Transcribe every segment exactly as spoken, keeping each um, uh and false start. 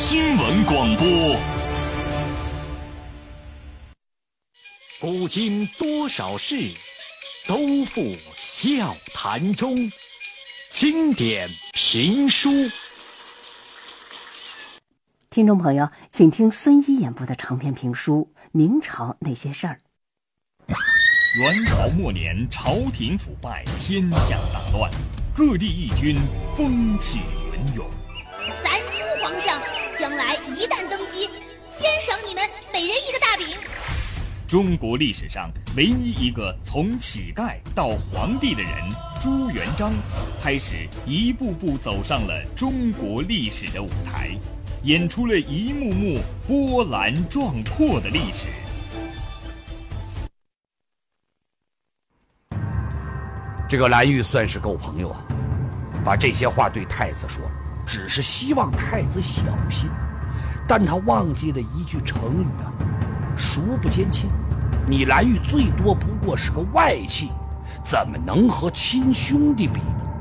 新闻广播。 古今多少事，都付笑谈中。经典评书。 听众朋友，请听孙一演播的长篇评书《明朝那些事儿》。 元朝末年，朝廷腐败，天下大乱，各地义军风起云涌。 咱朱皇上将来一旦登基，先赏你们每人一个大饼。 中国历史上唯一一个从乞丐到皇帝的人朱元璋，开始一步步走上了中国历史的舞台，演出了一幕幕波澜壮阔的历史。 这个蓝玉算是够朋友啊，把这些话对太子说了，只是希望太子小心。但他忘记了一句成语啊，孰不兼亲。你蓝玉最多不过是个外戚，怎么能和亲兄弟比呢？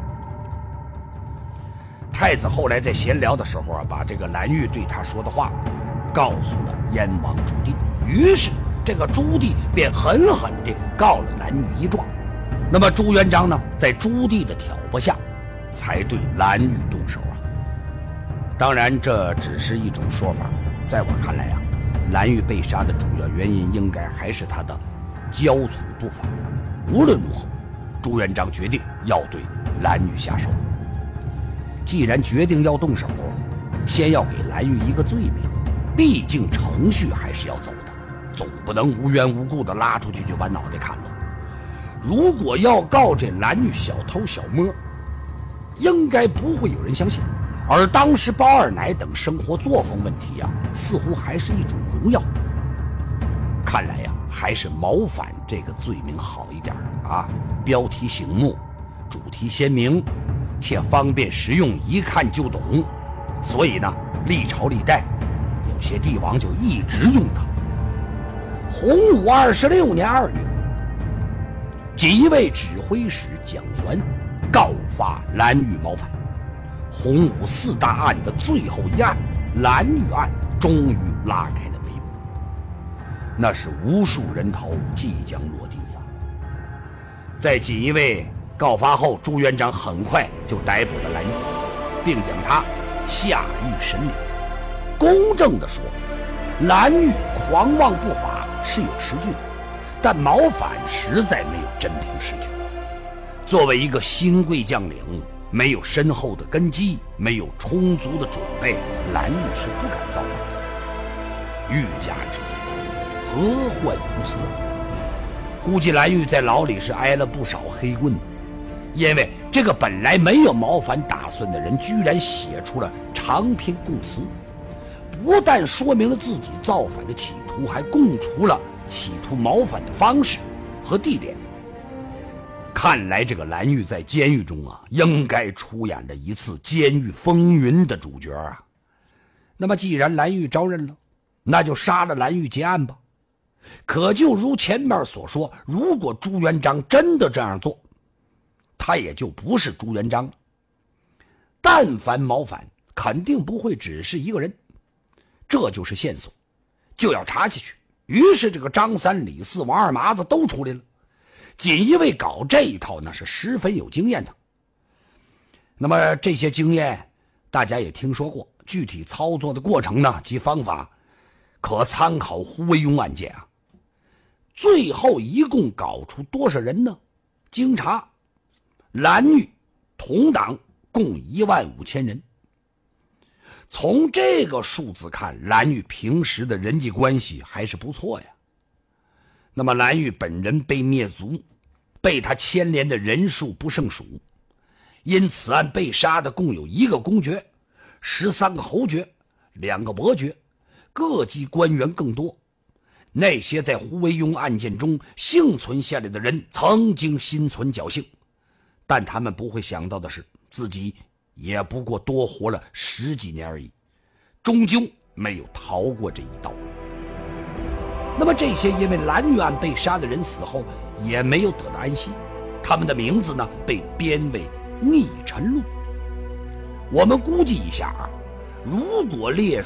太子后来在闲聊的时候啊，把这个蓝玉对他说的话告诉了燕王朱棣，于是这个朱棣便狠狠地告了蓝玉一状。那么朱元璋呢，在朱棣的挑拨下，才对蓝玉动手啊。当然，这只是一种说法，在我看来啊，蓝玉被杀的主要原因应该还是他的骄纵不法。无论如何，朱元璋决定要对蓝玉下手。既然决定要动手，先要给蓝玉一个罪名，毕竟程序还是要走的，总不能无缘无故的拉出去就把脑袋砍了。如果要告这蓝玉小偷小摸，应该不会有人相信。而当时包二奶等生活作风问题啊，似乎还是一种荣耀。看来呀、啊，还是谋反这个罪名好一点啊，标题醒目，主题鲜明，且方便实用，一看就懂。所以呢，历朝历代有些帝王就一直用它。洪武二十六年二月，锦衣卫指挥使蒋元告发蓝玉谋反。洪武四大案的最后一案蓝玉案终于拉开了帷幕，那是无数人头即将落地呀、啊。在锦衣卫告发后，朱元璋很快就逮捕了蓝玉，并将他下狱审理。公正地说，蓝玉狂妄不法是有实据的，但谋反实在没有真凭实据。作为一个新贵将领，没有深厚的根基，没有充足的准备，蓝玉是不敢造反的。欲加之罪，何患无辞？估计蓝玉在牢里是挨了不少黑棍的，因为这个本来没有谋反打算的人，居然写出了长篇供词，不但说明了自己造反的企图，还供出了企图谋反的方式和地点。看来这个蓝玉在监狱中啊，应该出演了一次监狱风云的主角啊。那么既然蓝玉招认了，那就杀了蓝玉结案吧。可就如前面所说，如果朱元璋真的这样做，他也就不是朱元璋了。但凡谋反，肯定不会只是一个人，这就是线索，就要查下去。于是这个张三、李四、王二麻子都出来了。锦衣卫搞这一套那是十分有经验的。那么这些经验大家也听说过，具体操作的过程呢及方法可参考胡惟庸案件啊。最后一共搞出多少人呢？经查，蓝玉同党共一万五千人。从这个数字看，蓝玉平时的人际关系还是不错呀。那么蓝玉本人被灭族，被他牵连的人数不胜数，因此案被杀的共有一个公爵，十三个侯爵，两个伯爵，各级官员更多。那些在胡惟庸案件中幸存下来的人曾经心存侥幸，但他们不会想到的是，自己也不过多活了十几年而已，终究没有逃过这一刀。那么这些因为蓝玉案被杀的人死后也没有得到安息，他们的名字呢被编为逆臣录。我们估计一下啊，如果列